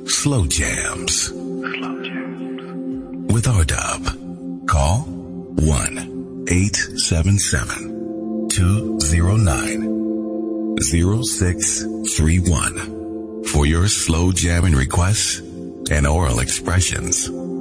Slow Jams. With R-Dub. Call 1-877-209-0631 for your slow jamming requests and oral expressions.